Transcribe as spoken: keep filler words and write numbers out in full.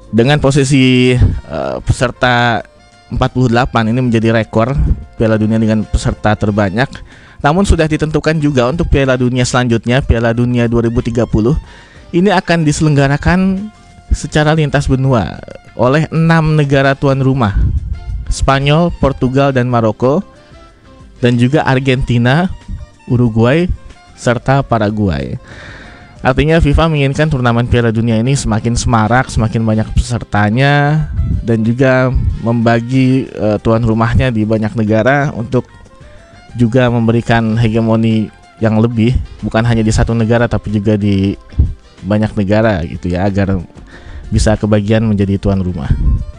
Dengan posisi uh, peserta empat puluh delapan, ini menjadi rekor Piala Dunia dengan peserta terbanyak. Namun sudah ditentukan juga untuk Piala Dunia selanjutnya, Piala Dunia dua ribu tiga puluh, ini akan diselenggarakan secara lintas benua oleh enam negara tuan rumah, Spanyol, Portugal, dan Maroko, dan juga Argentina, Uruguay, serta Paraguay. Artinya FIFA menginginkan turnamen Piala Dunia ini semakin semarak, semakin banyak pesertanya, dan juga membagi uh, tuan rumahnya di banyak negara untuk juga memberikan hegemoni yang lebih, bukan hanya di satu negara tapi juga di banyak negara gitu ya, agar bisa kebagian menjadi tuan rumah.